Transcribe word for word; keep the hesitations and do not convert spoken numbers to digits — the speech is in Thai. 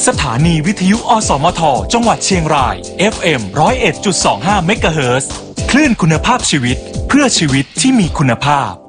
สถานีวิทยุอสมทจังหวัดเชียงราย เอฟ เอ็ม หนึ่งศูนย์เอ็ดจุดสองห้า เมกะเฮิรตซ์ คลื่นคุณภาพชีวิตเพื่อชีวิตที่มีคุณภาพ